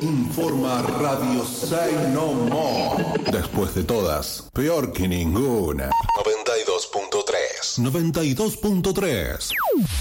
informa Radio Say No More. Después de todas, peor que ninguna. 92.3.